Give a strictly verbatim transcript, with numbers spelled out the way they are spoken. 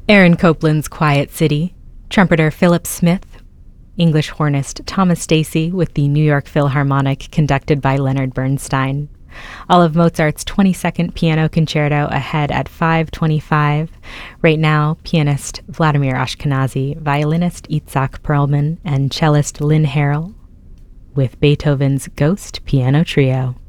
Aaron Copland's Quiet City, trumpeter Philip Smith, English hornist Thomas Stacey with the New York Philharmonic conducted by Leonard Bernstein. All of Mozart's twenty-second Piano Concerto ahead at five twenty-five. Right now, pianist Vladimir Ashkenazy, violinist Itzhak Perlman, and cellist Lynn Harrell with Beethoven's Ghost Piano Trio.